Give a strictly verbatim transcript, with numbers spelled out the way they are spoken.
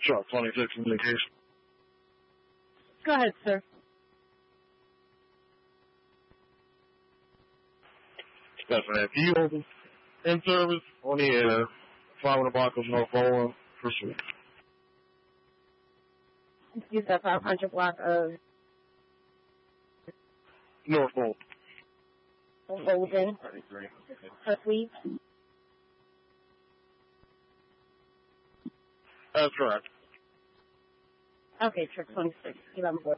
Truck twenty-six communication. Go ahead, sir. Definitely. Field in service on the air. five hundred block of North Bowling. Pursuit. You said five hundred block of North Bowling. Golden. Pursuit. That's correct. Okay, truck twenty-six. Get on board.